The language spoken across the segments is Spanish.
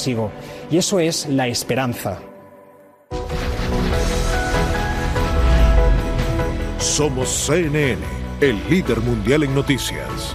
consigo. Y eso es la esperanza. Somos CNN, el líder mundial en noticias.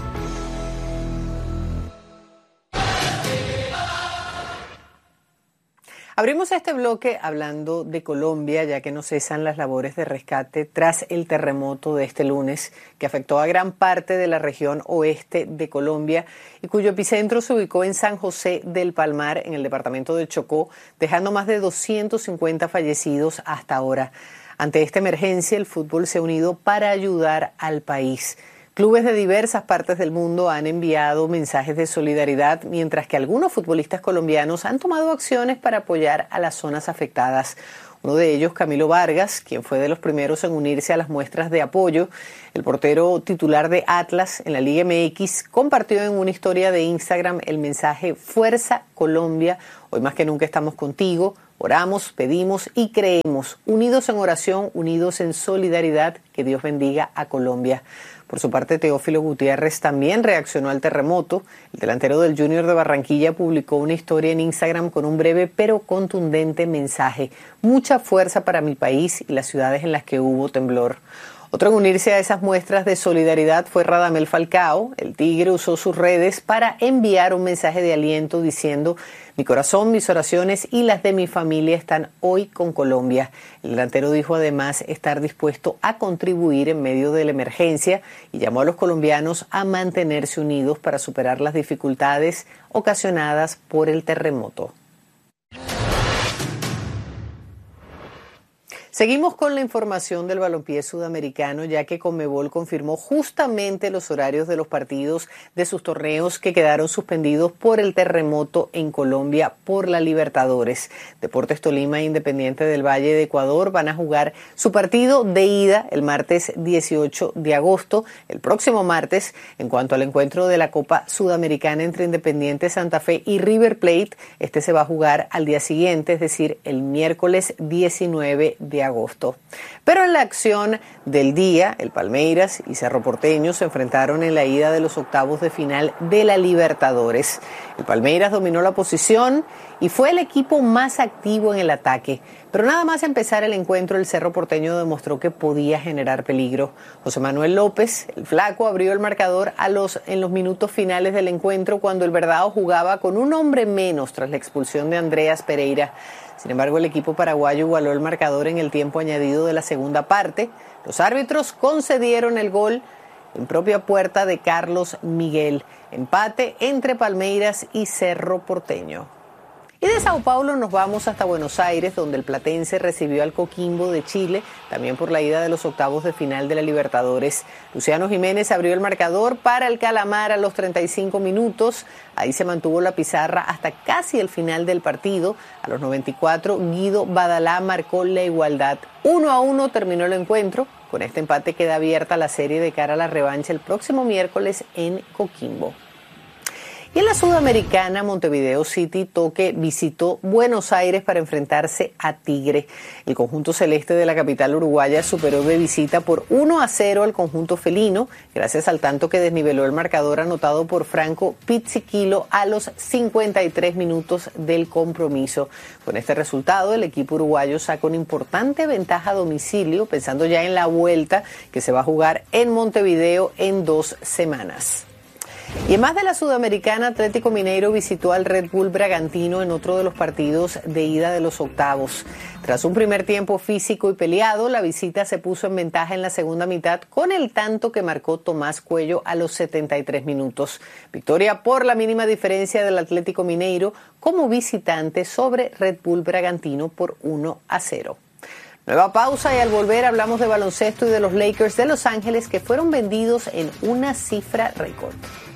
Abrimos este bloque hablando de Colombia, ya que no cesan las labores de rescate tras el terremoto de este lunes, que afectó a gran parte de la región oeste de Colombia y cuyo epicentro se ubicó en San José del Palmar, en el departamento de Chocó, dejando más de 250 fallecidos hasta ahora. Ante esta emergencia, el fútbol se ha unido para ayudar al país. Clubes de diversas partes del mundo han enviado mensajes de solidaridad, mientras que algunos futbolistas colombianos han tomado acciones para apoyar a las zonas afectadas. Uno de ellos, Camilo Vargas, quien fue de los primeros en unirse a las muestras de apoyo. El portero titular de Atlas en la Liga MX compartió en una historia de Instagram el mensaje "Fuerza Colombia, hoy más que nunca estamos contigo, oramos, pedimos y creemos, unidos en oración, unidos en solidaridad, que Dios bendiga a Colombia". Por su parte, Teófilo Gutiérrez también reaccionó al terremoto. El delantero del Junior de Barranquilla publicó una historia en Instagram con un breve pero contundente mensaje: "Mucha fuerza para mi país y las ciudades en las que hubo temblor". Otro en unirse a esas muestras de solidaridad fue Radamel Falcao. El Tigre usó sus redes para enviar un mensaje de aliento diciendo: "Mi corazón, mis oraciones y las de mi familia están hoy con Colombia". El delantero dijo además estar dispuesto a contribuir en medio de la emergencia y llamó a los colombianos a mantenerse unidos para superar las dificultades ocasionadas por el terremoto. Seguimos con la información del balompié sudamericano, ya que Conmebol confirmó justamente los horarios de los partidos de sus torneos que quedaron suspendidos por el terremoto en Colombia por la Libertadores. Deportes Tolima e Independiente del Valle de Ecuador van a jugar su partido de ida el martes 18 de agosto, el próximo martes. En cuanto al encuentro de la Copa Sudamericana entre Independiente Santa Fe y River Plate, este se va a jugar al día siguiente, es decir, el miércoles 19 de agosto. Pero en la acción del día, el Palmeiras y Cerro Porteño se enfrentaron en la ida de los octavos de final de la Libertadores. El Palmeiras dominó la posición y fue el equipo más activo en el ataque. Pero nada más empezar el encuentro, el Cerro Porteño demostró que podía generar peligro. José Manuel López, el flaco, abrió el marcador en los minutos finales del encuentro, cuando el Verdao jugaba con un hombre menos tras la expulsión de Andreas Pereira. Sin embargo, el equipo paraguayo igualó el marcador en el tiempo añadido de la segunda parte. Los árbitros concedieron el gol en propia puerta de Carlos Miguel. Empate entre Palmeiras y Cerro Porteño. Y de Sao Paulo nos vamos hasta Buenos Aires, donde el Platense recibió al Coquimbo de Chile, también por la ida de los octavos de final de la Libertadores. Luciano Jiménez abrió el marcador para el Calamar a los 35 minutos. Ahí se mantuvo la pizarra hasta casi el final del partido. A los 94, Guido Badalá marcó la igualdad. 1-1 terminó el encuentro. Con este empate queda abierta la serie de cara a la revancha el próximo miércoles en Coquimbo. Y en la Sudamericana, Montevideo City Toque visitó Buenos Aires para enfrentarse a Tigre. El conjunto celeste de la capital uruguaya superó de visita por 1-0 al conjunto felino, gracias al tanto que desniveló el marcador anotado por Franco Pizzichillo a los 53 minutos del compromiso. Con este resultado, el equipo uruguayo saca una importante ventaja a domicilio, pensando ya en la vuelta que se va a jugar en Montevideo en 2 semanas. Y en más de la Sudamericana, Atlético Mineiro visitó al Red Bull Bragantino en otro de los partidos de ida de los octavos. Tras un primer tiempo físico y peleado, la visita se puso en ventaja en la segunda mitad con el tanto que marcó Tomás Cuello a los 73 minutos. Victoria por la mínima diferencia del Atlético Mineiro como visitante sobre Red Bull Bragantino por 1-0. Nueva pausa y al volver hablamos de baloncesto y de los Lakers de Los Ángeles, que fueron vendidos en una cifra récord.